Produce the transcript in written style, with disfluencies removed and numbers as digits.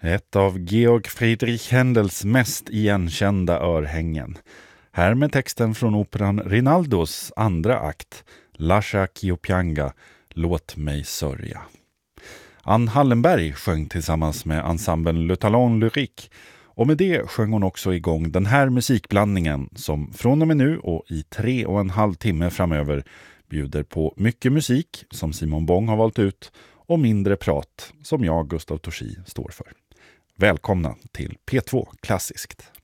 Ett av Georg Friedrich Händels mest igenkända örhängen. Här med texten från operan Rinaldos andra akt, Lascia ch'io pianga, Låt mig sörja. Ann Hallenberg sjöng tillsammans med ensemblen Le Talon Lyrique, och med det sjöng hon också igång den här musikblandningen som från och med nu och i 3,5 timmar framöver bjuder på mycket musik som Simon Bong har valt ut och mindre prat som jag, Gustav Torsi, står för. Välkomna till P2 Klassiskt.